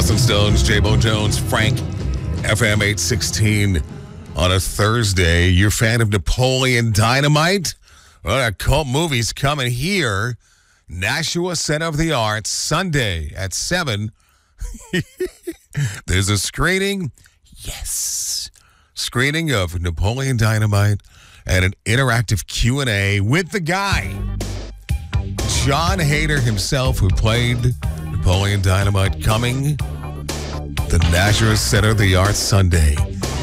Rolling Stones, J-Bone Jones, Frank, FM 816 on a Thursday. You're a fan of Napoleon Dynamite? Well, that cult movie's coming here. Nashua Center of the Arts, Sunday at 7. There's a screening. Yes. Screening of Napoleon Dynamite and an interactive Q&A with the guy, Jon Heder himself, who played Napoleon Dynamite, coming the Nashua Center of the Arts Sunday.